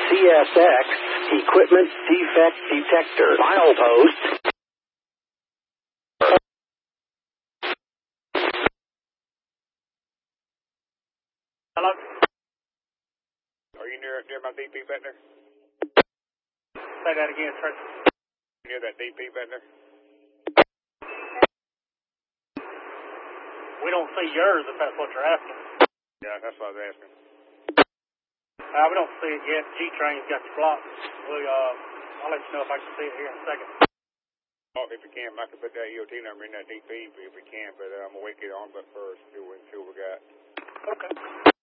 CSX Equipment Defect Detector. Final post. Hello? Are you near my DP back there? Say that again, sir. Near that DP back there? We don't see yours, if that's what you're asking. Yeah, that's what I was asking. We don't see it yet. G-Train's got you blocked. I'll let you know if I can see it here in a second. Oh, if you can, I can put that EOT number in that DP if we can, but I'm going to wait it on but first, see what we got. Okay.